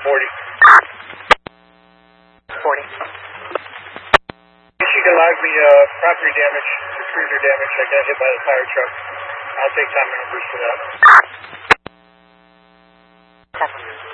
40. 40. If you can log me property damage, cruiser damage. I got hit by the fire truck. I'll take time and numbers for that. 7.